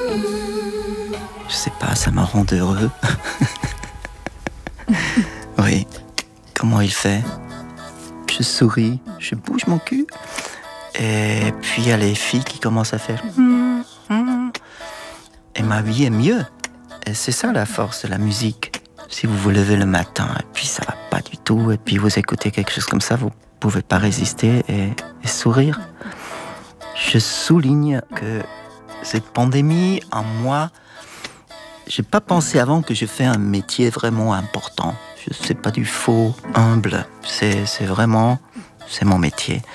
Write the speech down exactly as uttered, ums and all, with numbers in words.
Je sais pas, ça me rend heureux. Oui, comment il fait? Je souris, je bouge mon cul. Et puis il y a les filles qui commencent à faire... Et ma vie est mieux. Et c'est ça la force de la musique. Si vous vous levez le matin et puis ça va pas du tout, et puis vous écoutez quelque chose comme ça, vous pouvez pas résister et, et sourire. Je souligne que cette pandémie, en moi, j'ai pas pensé avant que je fais un métier vraiment important. Je sais pas du faux, humble. C'est, c'est vraiment, c'est mon métier.